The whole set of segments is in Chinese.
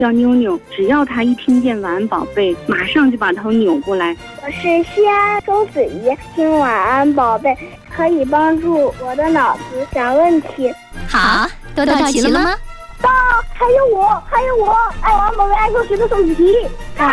叫妞妞，只要他一听见晚安宝贝，马上就把头扭过来。 我是西安周子怡，听晚安宝贝可以帮助我的脑子想问题。 好，都到齐了吗？ 到，还有我，爱晚宝贝爱数学的手机题。到。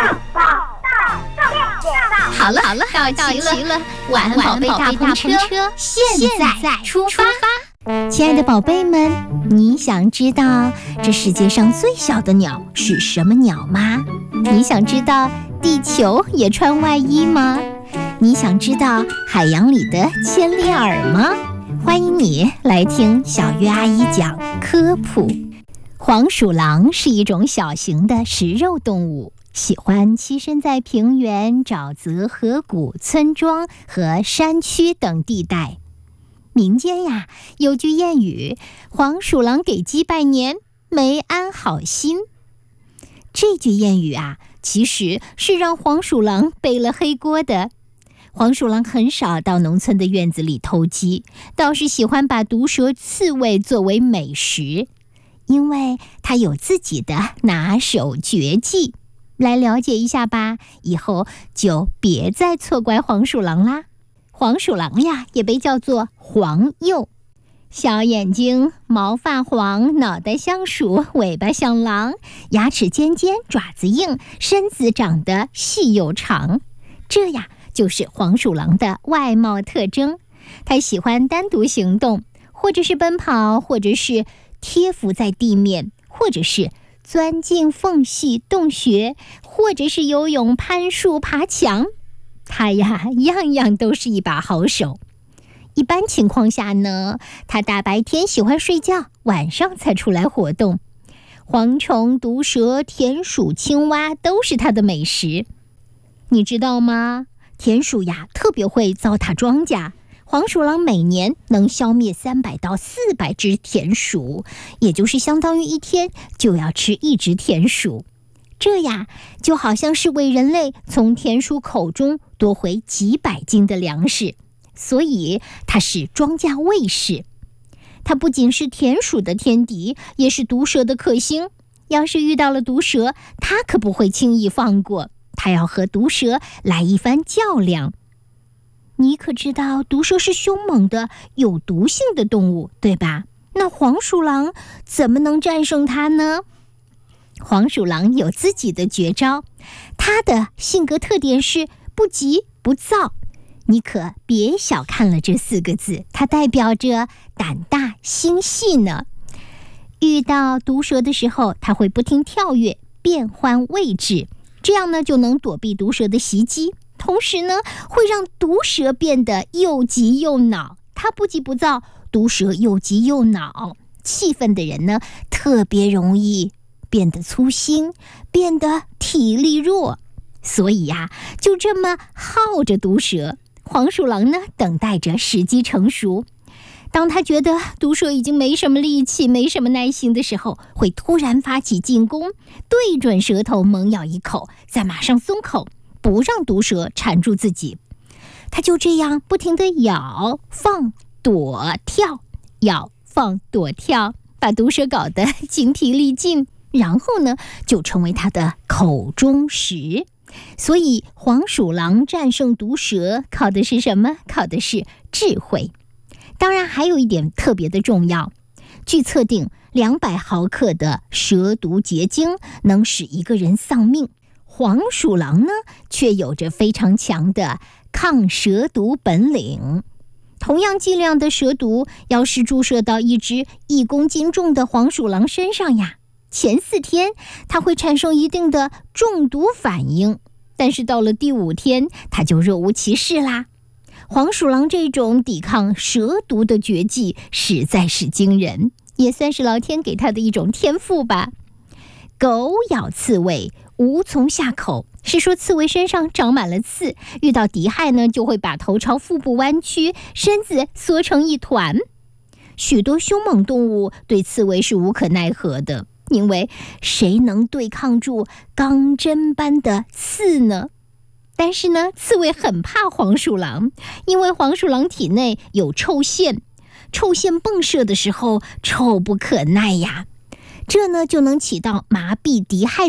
好了，到齐了，晚安宝贝大篷车现在出发。亲爱的宝贝们，你想知道这世界上最小的鸟是什么鸟吗？你想知道地球也穿外衣吗？你想知道海洋里的千里耳吗？欢迎你来听小月阿姨讲科普。黄鼠狼是一种小型的食肉动物，喜欢栖身在平原、沼泽、河谷、村庄和山区等地带。民间呀有句谚语，黄鼠狼给鸡拜年，没安好心。这句谚语啊，其实是让黄鼠狼背了黑锅的。黄鼠狼很少到农村的院子里偷鸡，倒是喜欢把毒蛇、刺猬作为美食，因为它有自己的拿手绝技。来了解一下吧，以后就别再错怪黄鼠狼啦。黄鼠狼呀，也被叫做黄鼬，小眼睛，毛发黄，脑袋像鼠，尾巴像狼，牙齿尖尖，爪子硬，身子长得细又长。这呀，就是黄鼠狼的外貌特征。它喜欢单独行动，或者是奔跑，或者是贴伏在地面，或者是钻进缝隙洞穴，或者是游泳、攀树、爬墙。他呀，样样都是一把好手。一般情况下呢，他大白天喜欢睡觉，晚上才出来活动。蝗虫、毒蛇、田鼠、青蛙都是他的美食。你知道吗？田鼠呀，特别会糟蹋庄稼。黄鼠狼每年能消灭300到400只田鼠，也就是相当于一天就要吃1只田鼠。这呀，就好像是为人类从田鼠口中夺回几百斤的粮食，所以它是庄稼卫士。它不仅是田鼠的天敌，也是毒蛇的克星。要是遇到了毒蛇，它可不会轻易放过，它要和毒蛇来一番较量。你可知道毒蛇是凶猛的、有毒性的动物，对吧？那黄鼠狼怎么能战胜它呢？黄鼠狼有自己的绝招，它的性格特点是不急不躁。你可别小看了这4个字，它代表着胆大心细呢。遇到毒蛇的时候，它会不停跳跃，变换位置，这样呢就能躲避毒蛇的袭击，同时呢会让毒蛇变得又急又恼。它不急不躁，毒蛇又急又恼，气愤的人呢特别容易变得粗心，变得体力弱，所以呀，就这么耗着毒蛇。黄鼠狼呢，等待着时机成熟。当他觉得毒蛇已经没什么力气、没什么耐心的时候，会突然发起进攻，对准舌头猛咬一口，再马上松口，不让毒蛇缠住自己。他就这样不停地咬、放、躲、跳，咬、放、躲、跳，把毒蛇搞得精疲力尽。然后呢，就成为他的口中食。所以黄鼠狼战胜毒蛇靠的是什么？靠的是智慧。当然还有一点特别的重要，据测定200毫克的蛇毒结晶能使一个人丧命。黄鼠狼呢，却有着非常强的抗蛇毒本领。同样剂量的蛇毒，要是注射到一只1公斤重的黄鼠狼身上呀，前4天它会产生一定的中毒反应，但是到了第5天，它就若无其事啦。黄鼠狼这种抵抗蛇毒的绝技实在是惊人，也算是老天给它的一种天赋吧。狗咬刺猬，无从下口，是说刺猬身上长满了刺，遇到敌害呢，就会把头朝腹部弯曲，身子缩成一团。许多凶猛动物对刺猬是无可奈何的，因为谁能对抗住钢针般的刺呢？但是呢，刺猬很怕黄鼠狼，因为黄鼠狼体内有臭腺，臭腺迸射的时候臭不可耐呀。 这呢就能起到麻痹敌害